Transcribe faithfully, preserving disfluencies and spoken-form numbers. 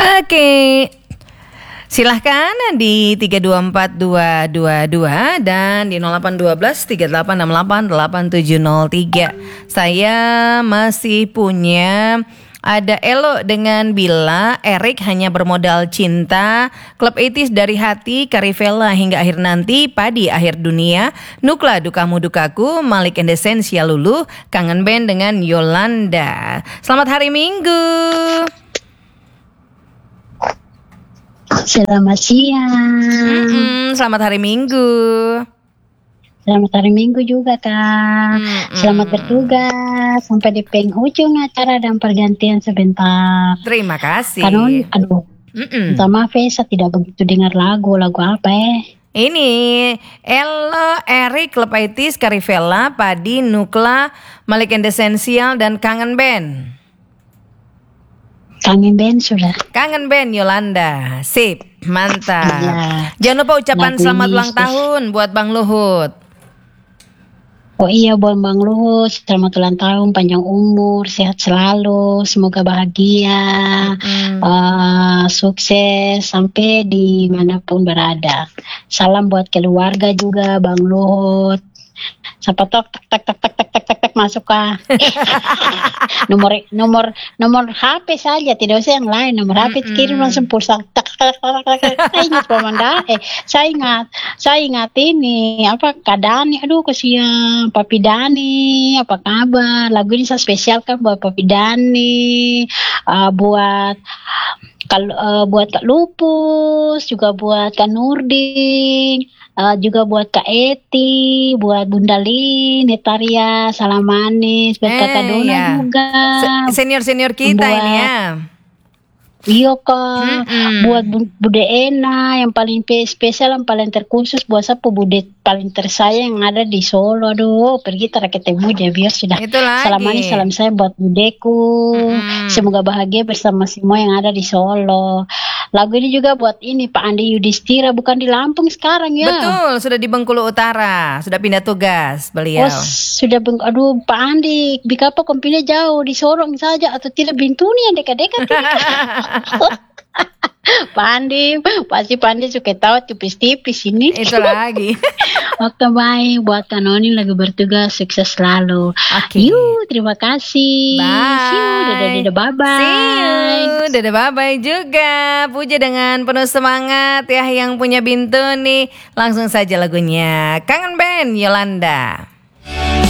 Oke, silahkan di tiga dua empat dua dua dua dan di nol delapan satu dua tiga delapan enam delapan delapan tujuh nol tiga. Saya masih punya ada Elo dengan Bila, Erik hanya bermodal cinta, Klub Etis dari hati, Karivella hingga akhir nanti, Padi akhir dunia, Nukla dukamu dukaku, Malik and Essential Lulu, Kangen Band dengan Yolanda. Selamat hari Minggu. Selamat siang. Mm-mm, selamat hari Minggu. Selamat hari Minggu juga, Kak. Mm-mm. Selamat bertugas sampai di penghujung acara dan pergantian sebentar. Terima kasih. Kanon, aduh. Mm-mm. Minta maaf ya, saya tidak begitu dengar lagu. Lagu apa ya? Ini Elo, Erik, Klub Etis, Karivella, Padi, Nukla, Malik and Essential dan Kangen Band. Kangen Band sudah. Kangen Band Yolanda. Sip, mantap. Iya. Jangan lupa ucapan Lagu selamat ini ulang sih. tahun buat Bang Luhut. Oh iya, buat Bang Luhut, selamat ulang tahun, panjang umur, sehat selalu, semoga bahagia, Mm. uh, sukses sampai dimanapun berada. Salam buat keluarga juga, Bang Luhut. Siapa tok tak tak tak tak tak tak tak tak masuk kah? nomor nomor nomor H P saja, tidak usah yang lain. Nomor H P Mm-mm. kirim langsung pulsa. Tak tak tak tak tak. tak. Saya ingat Komanda. Eh, saya ingat, saya ingat ini apa Kak Dani. Aduh kasihan Papi Dani. Apa kabar? Lagu ini saya spesial kan buat Papi Dani, uh, buat kalau uh, buat Kak Lupus, juga buat Kak Nurdin. Uh, juga buat Kak Eti, buat Bunda Lin, Netaria, Salam Manis, buat Eh, Kakak Dona ya. juga. Se- Senior-senior kita Buat- ini ya. Iya Kak, Mm-mm. buat Bu- Bude Ena yang paling pe- spesial, yang paling terkhusus buat siapa Bude paling tersayang yang ada di Solo. Aduh, pergi tak ketemu dia biar sudah. Itu lagi. Salam manis, salam saya buat Budeku. Mm-mm. Semoga bahagia bersama semua yang ada di Solo. Lagu ini juga buat ini Pak Andi Yudhistira, bukan di Lampung sekarang ya. Betul, sudah di Bengkulu Utara, sudah pindah tugas beliau. Oh, sudah beng aduh Pak Andi, bikapa kompilnya jauh di Sorong saja atau tidak Bintuni yang dekat-dekat tuh. Pak Andi, pasti Pak Andi suka tahu tipis-tipis ini. Itu lagi. Oke baik, buat Kanoni lagi bertugas, sukses selalu. Oke. Yuk, terima kasih. Bye. See you, dadah dadah bye bye. See you. Dadah bye-bye juga. Puja dengan penuh semangat ya yang punya Bintuni. Langsung saja lagunya Kangen Band Yolanda.